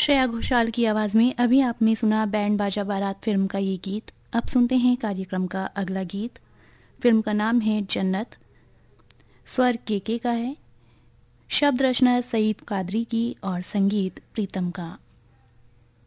श्रेया घोषाल की आवाज में अभी आपने सुना बैंड बाजा बारात फिल्म का ये गीत। अब सुनते हैं कार्यक्रम का अगला गीत। फिल्म का नाम है जन्नत, स्वर के का है, शब्द रचना सईद कादरी की और संगीत प्रीतम का।